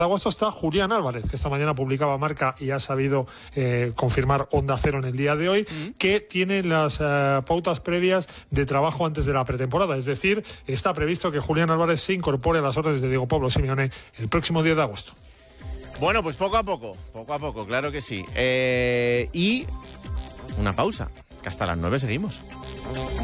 de agosto está Julián Álvarez, que esta mañana publicaba Marca y ha sabido confirmar Onda Cero en el día de hoy, que tiene las pautas previas de trabajo antes de la pretemporada. Es decir, está previsto que Julián Álvarez se incorpore a las órdenes de Diego Pablo Simeone el próximo 10 de agosto. Bueno, pues poco a poco, claro que sí. Y una pausa, que hasta las 9 seguimos.